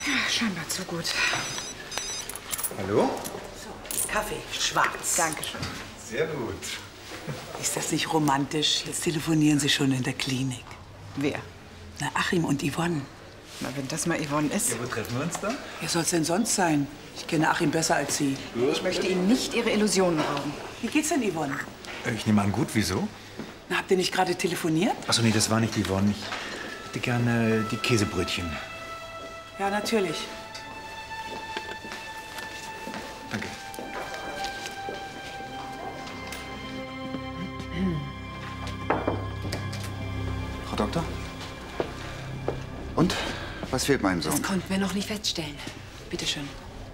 Scheinbar zu gut. Hallo? So, Kaffee, schwarz. Dankeschön. Sehr gut. Ist das nicht romantisch? Jetzt telefonieren Sie schon in der Klinik. Wer? Na, Achim und Yvonne. Na, wenn das mal Yvonne ist. Ja, wo treffen wir uns dann? Wer soll's denn sonst sein? Ich kenne Achim besser als Sie. Ich möchte Ihnen nicht Ihre Illusionen rauben. Wie geht's denn, Yvonne? Ich nehme an, gut. Wieso? Na, habt ihr nicht gerade telefoniert? Achso, nee, das war nicht Yvonne. Ich hätte gerne die Käsebrötchen. Ja, natürlich. Danke. Frau Doktor? Und? Was fehlt meinem Sohn? Das konnten wir noch nicht feststellen. Bitte schön.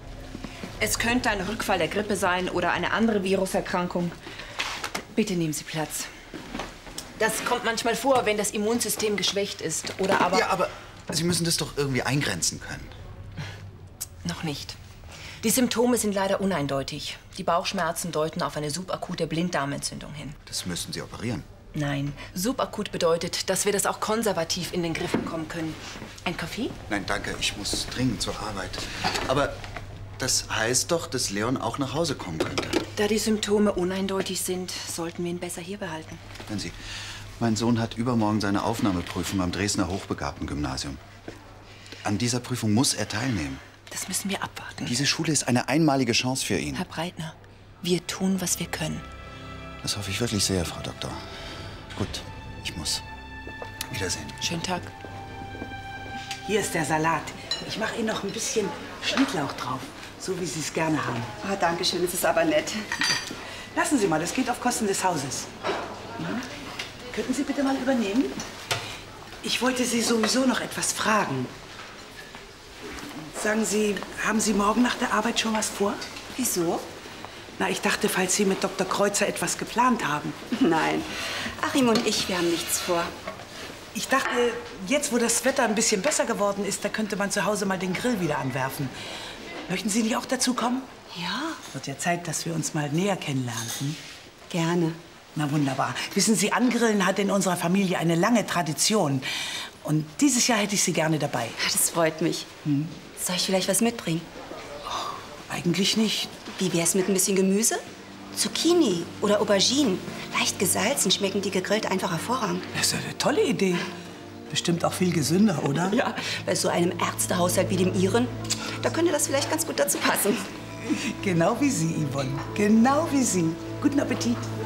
Es könnte ein Rückfall der Grippe sein oder eine andere Viruserkrankung. Bitte nehmen Sie Platz. Das kommt manchmal vor, wenn das Immunsystem geschwächt ist. Oder aber... Ja, aber Sie müssen das doch irgendwie eingrenzen können. Noch nicht. Die Symptome sind leider uneindeutig. Die Bauchschmerzen deuten auf eine subakute Blinddarmentzündung hin. Das müssen Sie operieren. Nein, subakut bedeutet, dass wir das auch konservativ in den Griff bekommen können. Ein Kaffee? Nein, danke. Ich muss dringend zur Arbeit. Aber das heißt doch, dass Leon auch nach Hause kommen könnte. Da die Symptome uneindeutig sind, sollten wir ihn besser hier behalten. Hören Sie, mein Sohn hat übermorgen seine Aufnahmeprüfung am Dresdner Hochbegabtengymnasium. An dieser Prüfung muss er teilnehmen. Das müssen wir abwarten. Diese Schule ist eine einmalige Chance für ihn. Herr Breitner, wir tun, was wir können. Das hoffe ich wirklich sehr, Frau Doktor. Gut, ich muss. Wiedersehen. Schönen Tag. Hier ist der Salat. Ich mache Ihnen noch ein bisschen Schnittlauch drauf, so wie Sie es gerne haben. Ah, danke schön, das ist aber nett. Lassen Sie mal, das geht auf Kosten des Hauses. Könnten Sie bitte mal übernehmen? Ich wollte Sie sowieso noch etwas fragen. Sagen Sie, haben Sie morgen nach der Arbeit schon was vor? Wieso? Na, ich dachte, falls Sie mit Dr. Kreuzer etwas geplant haben. Nein, Achim und ich, wir haben nichts vor. Ich dachte, jetzt, wo das Wetter ein bisschen besser geworden ist, da könnte man zu Hause mal den Grill wieder anwerfen. Möchten Sie nicht auch dazu kommen? Ja, Wird ja Zeit, dass wir uns mal näher kennenlernen. Hm? gerne. Na wunderbar. Wissen Sie, Angrillen hat in unserer Familie eine lange Tradition. Und dieses Jahr hätte ich Sie gerne dabei. Das freut mich. Soll ich vielleicht was mitbringen? Eigentlich nicht. Wie wär's mit ein bisschen Gemüse? Zucchini oder Auberginen. Leicht gesalzen schmecken die gegrillt einfach hervorragend. Das ist ja eine tolle Idee. Bestimmt auch viel gesünder, oder? Ja, bei so einem Ärztehaushalt wie dem Ihren, da könnte das vielleicht ganz gut dazu passen. Genau wie Sie, Yvonne. Genau wie Sie. Guten Appetit.